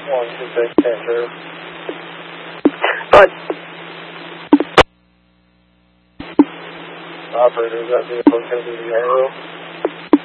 126 Tanger. But Operator, is that vehicle going to be the arrow?